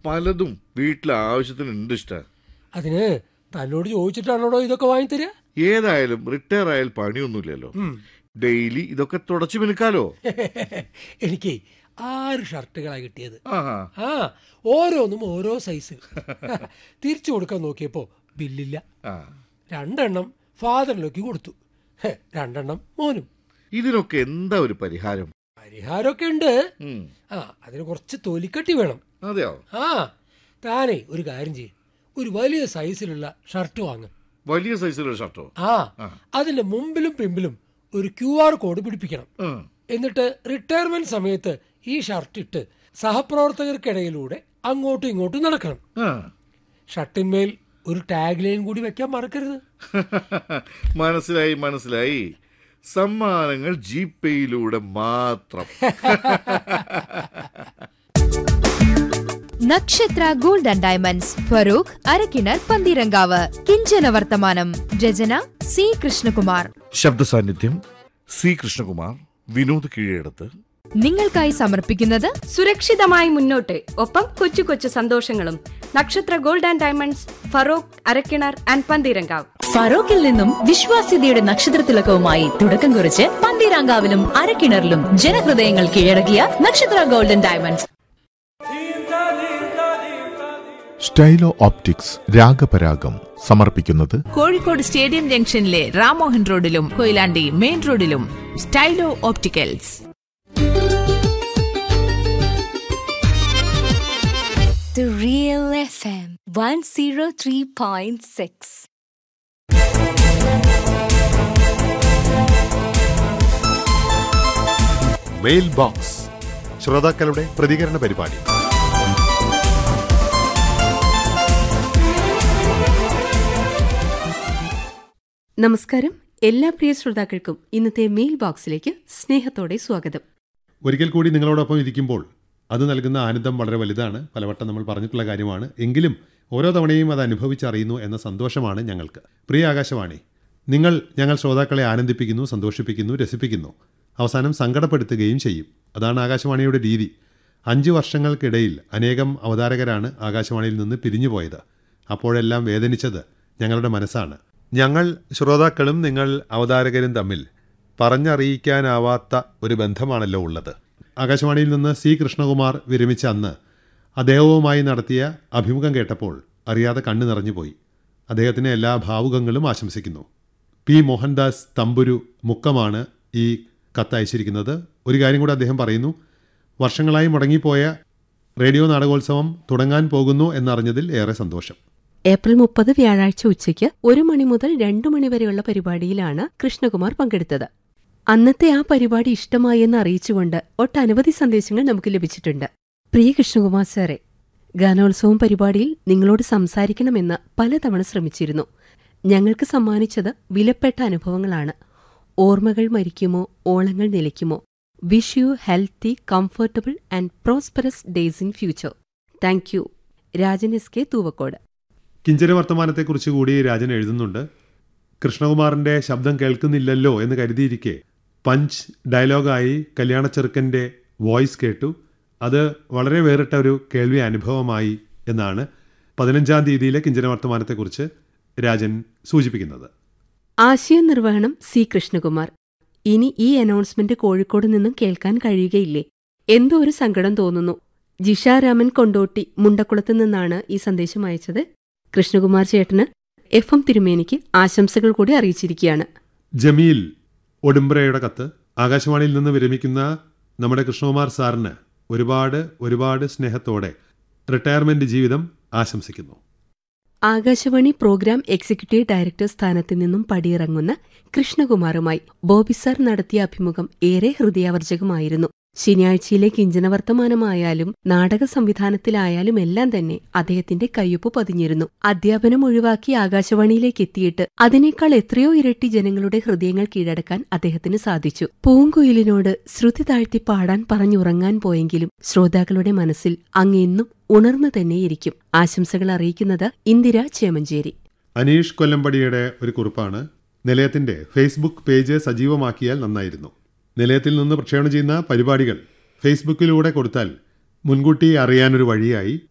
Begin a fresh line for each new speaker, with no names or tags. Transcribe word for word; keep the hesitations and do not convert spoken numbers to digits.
പലതും വീട്ടിലെ ആവശ്യത്തിനുണ്ട് ഇഷ്ട.
അതിന് തന്നോട് ചോദിച്ചിട്ടാണോ ഇതൊക്കെ വാങ്ങിത്തരാ?
ഏതായാലും റിട്ടയർ ആയാൽ പണിയൊന്നുമില്ലല്ലോ, ഡെയിലി ഇതൊക്കെ തുടച്ചു മിനുക്കാലോ.
എനിക്ക് ആറ് ഷർട്ടുകളാണ് കിട്ടിയത്.
ആ
ഓരോന്നും ഓരോ സൈസ്. തിരിച്ചു കൊടുക്കാൻ നോക്കിയപ്പോ ബില്ലില്ല. രണ്ടെണ്ണം ഫാദറിലേക്ക് കൊടുത്തു, രണ്ടെണ്ണം മോനും.
ഇതിനൊക്കെ എന്താ ഒരു പരിഹാരം?
പരിഹാരമൊക്കെ ഉണ്ട്. ആ അതിന് കുറച്ച് തൊലിക്കട്ടി വേണം.
അതെയോ?
ആ താനേ ഒരു കാര്യം ചെയ്യും, ഒരു വലിയ സൈസിലുള്ള ഷർട്ട് വാങ്ങും.
വലിയ സൈസിലുള്ള ഷർട്ടോ?
ആ അതിന്റെ മുമ്പിലും പിമ്പിലും ഒരു ക്യു ആർ കോഡ് പിടിപ്പിക്കണം. എന്നിട്ട് റിട്ടയർമെന്റ് സമയത്ത് ഈ ഷർട്ട് ഇട്ട് സഹപ്രവർത്തകർക്കിടയിലൂടെ അങ്ങോട്ടും ഇങ്ങോട്ടും നടക്കണം. ഷർട്ടിന്മേൽ ഒരു ടാഗ് ലൈൻ കൂടി വെക്കാൻ മറക്കരുത്.
മനസ്സിലായി മനസ്സിലായി. സമ്മാനങ്ങൾ ജിപേയിലൂടെ മാത്രം.
നക്ഷത്ര gold and diamonds, Farooq Arakkinar, Pantheerankavu. കിഞ്ചന വർത്തമാനം. രചന സി കൃഷ്ണകുമാർ.
ശബ്ദ സാന്നിധ്യം സി കൃഷ്ണകുമാർ. വിനോദ് കീഴടത്ത്
നിങ്ങൾക്കായി സമർപ്പിക്കുന്നത്
സുരക്ഷിതമായി മുന്നോട്ട്, ഒപ്പം കൊച്ചു കൊച്ചു സന്തോഷങ്ങളും. നക്ഷത്ര gold and diamonds, Farooq Arakkinar and Pantheerankavu.
ഫറോക്കിൽ നിന്നും വിശ്വാസ്യതയുടെ നക്ഷത്രത്തിലകവുമായി തുടക്കം കുറിച്ച് പന്തീരാങ്കാവിലും അരക്കിണറിലും ജനഹൃദയങ്ങൾ കീഴടക്കിയ നക്ഷത്ര ഗോൾഡൻ ഡയമണ്ട്സ്.
സ്റ്റൈലോ ഓപ്റ്റിക്സ് രാഗപരാഗം സമർപ്പിക്കുന്നത്
കോഴിക്കോട് സ്റ്റേഡിയം ജംഗ്ഷനിലെ റാമോഹൻ റോഡിലും കൊയിലാണ്ടി മെയിൻ റോഡിലും സ്റ്റൈലോ opticals.
The Real F M one oh three point six.
Mail box, ശ്രോതാക്കളുടെ പ്രതികരണ പരിപാടി.
നമസ്കാരം, എല്ലാ പ്രിയ ശ്രോതാക്കൾക്കും ഇന്നത്തെ മെയിൽ ബോക്സിലേക്ക് സ്നേഹത്തോടെ സ്വാഗതം.
ഒരിക്കൽ കൂടി നിങ്ങളോടൊപ്പം ഇരിക്കുമ്പോൾ അത് നൽകുന്ന ആനന്ദം വളരെ വലുതാണ്. പലവട്ടം നമ്മൾ പറഞ്ഞിട്ടുള്ള കാര്യമാണ്. എങ്കിലും ഓരോ തവണയും അത് അനുഭവിച്ചറിയുന്നു എന്ന സന്തോഷമാണ് ഞങ്ങൾക്ക്. പ്രിയ ആകാശവാണി, നിങ്ങൾ ഞങ്ങൾ ശ്രോതാക്കളെ ആനന്ദിപ്പിക്കുന്നു, സന്തോഷിപ്പിക്കുന്നു, രസിപ്പിക്കുന്നു, അവസാനം സങ്കടപ്പെടുത്തുകയും ചെയ്യും. അതാണ് ആകാശവാണിയുടെ രീതി. അഞ്ച് വർഷങ്ങൾക്കിടയിൽ അനേകം അവതാരകരാണ് ആകാശവാണിയിൽ നിന്ന് പിരിഞ്ഞുപോയത്. അപ്പോഴെല്ലാം വേദനിച്ചത് ഞങ്ങളുടെ മനസ്സാണ്. ഞങ്ങൾ ശ്രോതാക്കളും നിങ്ങൾ അവതാരകരും തമ്മിൽ പറഞ്ഞറിയിക്കാനാവാത്ത ഒരു ബന്ധമാണല്ലോ ഉള്ളത്. ആകാശവാണിയിൽ നിന്ന് സി കൃഷ്ണകുമാർ വിരമിച്ച അന്ന് അദ്ദേഹവുമായി നടത്തിയ അഭിമുഖം കേട്ടപ്പോൾ അറിയാതെ കണ്ണു നിറഞ്ഞുപോയി. അദ്ദേഹത്തിന് എല്ലാ ഭാവുകങ്ങളും ആശംസിക്കുന്നു. പി മോഹൻദാസ് തമ്പുരു മുക്കമാണ് ഈ കത്ത് അയച്ചിരിക്കുന്നത്. ഒരു കാര്യം കൂടെ അദ്ദേഹം പറയുന്നു. വർഷങ്ങളായി മുടങ്ങിപ്പോയ റേഡിയോ നാടകോത്സവം തുടങ്ങാൻ പോകുന്നു എന്നറിഞ്ഞതിൽ ഏറെ സന്തോഷം.
ഏപ്രിൽ മുപ്പത് വ്യാഴാഴ്ച ഉച്ചയ്ക്ക് ഒരു മണി മുതൽ രണ്ടു മണിവരെയുള്ള പരിപാടിയിലാണ് കൃഷ്ണകുമാർ പങ്കെടുത്തത്. അന്നത്തെ ആ പരിപാടി ഇഷ്ടമായി എന്ന് അറിയിച്ചുകൊണ്ട് ഒട്ടനവധി സന്ദേശങ്ങൾ നമുക്ക് ലഭിച്ചിട്ടുണ്ട്. പ്രിയ കൃഷ്ണകുമാർ സാറെ, ഗാനോത്സവം പരിപാടിയിൽ നിങ്ങളോട് സംസാരിക്കണമെന്ന് പലതവണ ശ്രമിച്ചിരുന്നു. ഞങ്ങൾക്ക് സമ്മാനിച്ചത് വിലപ്പെട്ട അനുഭവങ്ങളാണ്. ഓർമ്മകൾ മരിക്കുമോ, ഓളങ്ങൾ നിലയ്ക്കുമോ. Wish you healthy, comfortable and prosperous days in future. Thank you. Rajan S K, തൂവക്കോട്.
കിഞ്ചന വർത്തമാനത്തെക്കുറിച്ച് കൂടി രാജൻ എഴുതുന്നുണ്ട്. കൃഷ്ണകുമാറിൻ്റെ ശബ്ദം കേൾക്കുന്നില്ലല്ലോ എന്ന് കരുതിയിരിക്കെ പഞ്ച് ഡയലോഗായി കല്യാണച്ചെറുക്കൻ്റെ വോയിസ് കേട്ടു. അത് വളരെ വേറിട്ട ഒരു കേൾവി അനുഭവമായി എന്നാണ് പതിനഞ്ചാം തീയതിയിലെ കിഞ്ചന വർത്തമാനത്തെക്കുറിച്ച് രാജൻ സൂചിപ്പിക്കുന്നത്.
ആശയ നിർവഹണം സി കൃഷ്ണകുമാർ. ഇനി ഈ അനൗൺസ്മെന്റ് കോഴിക്കോട് നിന്നും കേൾക്കാൻ കഴിയുകയില്ലേ? എന്തോ ഒരു സങ്കടം തോന്നുന്നു. ജിഷാരാമൻ കൊണ്ടോട്ടി മുണ്ടക്കുളത്ത് നിന്നാണ് ഈ സന്ദേശം അയച്ചത്. കൃഷ്ണകുമാർ ചേട്ടന് എഫ് എം തിരുമേനിക്ക് ആശംസകൾ കൂടി അറിയിച്ചിരിക്കുകയാണ്.
ജമീൽ ഒടുംബ്രയുടെ കത്ത്. ആകാശവാണിയിൽ നിന്ന് വിരമിക്കുന്ന നമ്മുടെ കൃഷ്ണകുമാർ സാറിന് ഒരുപാട് ഒരുപാട് സ്നേഹത്തോടെ റിട്ടയർമെന്റ് ജീവിതം ആശംസിക്കുന്നു.
ആകാശവാണി പ്രോഗ്രാം എക്സിക്യൂട്ടീവ് ഡയറക്ടർ സ്ഥാനത്ത് നിന്നും പടിയിറങ്ങുന്ന കൃഷ്ണകുമാറുമായി ബോബി സാർ നടത്തിയ അഭിമുഖം ഏറെ ഹൃദയാവർജകമായിരുന്നു. ശനിയാഴ്ചയിലെ കിഞ്ചന വർത്തമാനമായാലും നാടക സംവിധാനത്തിലായാലും എല്ലാം തന്നെ അദ്ദേഹത്തിന്റെ കയ്യൊപ്പ് പതിഞ്ഞിരുന്നു. അധ്യാപനം ഒഴിവാക്കി ആകാശവാണിയിലേക്ക് എത്തിയിട്ട് അതിനേക്കാൾ എത്രയോ ഇരട്ടി ജനങ്ങളുടെ ഹൃദയങ്ങൾ കീഴടക്കാൻ അദ്ദേഹത്തിന് സാധിച്ചു. പൂങ്കുയിലിനോട് ശ്രുതി താഴ്ത്തി പാടാൻ പറഞ്ഞുറങ്ങാൻ പോയെങ്കിലും ശ്രോതാക്കളുടെ മനസ്സിൽ അങ്ങെന്നും ഉണർന്നു തന്നെയിരിക്കും. ആശംസകൾ അറിയിക്കുന്നത് ഇന്ദിര ചേമഞ്ചേരി.
അനീഷ് കൊല്ലമ്പടിയുടെ ഒരു കുറിപ്പാണ്. നിലയത്തിന്റെ ഫേസ്ബുക്ക് പേജ് സജീവമാക്കിയാൽ നന്നായിരുന്നു. നിലയത്തിൽ നിന്ന് പ്രക്ഷേപണം ചെയ്യുന്ന പരിപാടികൾ ഫേസ്ബുക്കിലൂടെ കൊടുത്താൽ മുൻകൂട്ടി അറിയാനൊരു വഴിയായി.